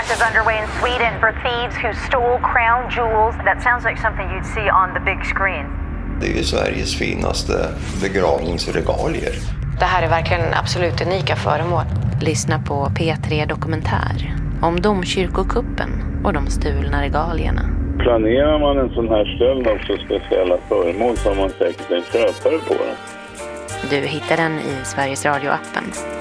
quest is underway in Sweden for thieves who stole crown jewels. That sounds like something you'd see on the big screen. Det är ju Sveriges finaste begravningsregalier. Det här är verkligen absolut unika föremål. Lyssna på P3 Dokumentär om domkyrkokuppen och de stulna regalierna. Planerar man en sån här stöld av så speciella föremål så har man säkert en köpare på den. Du hittar den i Sveriges Radio-appen.